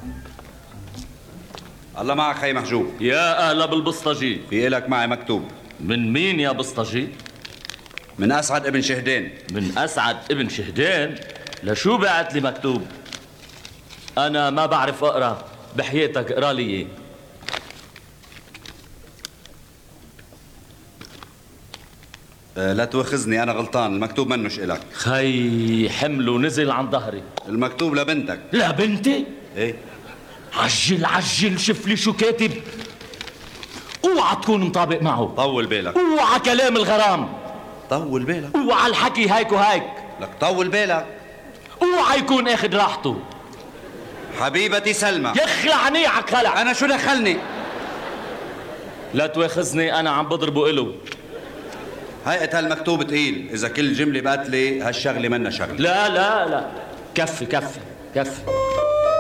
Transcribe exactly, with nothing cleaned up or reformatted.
الله معك خي محجوب. يا أهلا بالبسطجي. في إلك معي مكتوب. من مين يا بسطجي؟ من أسعد ابن شهدين. من أسعد ابن شهدين؟ لشو بعت لي مكتوب؟ أنا ما بعرف أقرأ، بحياتك اقرأ لي إيه. أه لا تواخذني، أنا غلطان، المكتوب منوش إلك. خي حمل ونزل عن ظهري. المكتوب لبنتك. لبنتي؟ إيه. عجل عجل، شوف لي شو كاتب. اوعى تكون مطابق معه. طول بالك. اوعى كلام الغرام. طول بالك. اوعى الحكي هيك وهيك. لك طول بالك. اوعى يكون اخذ راحته. حبيبتي سلمى. يخلعني على خلع. أنا شو دخلني؟ لا تواخذني، أنا عم بضربه إله. هيئة هالمكتوب تقيل، إذا كل جملة بقتلي هالشغلة منا شغلة. لا لا لا، كفي كفي كفي.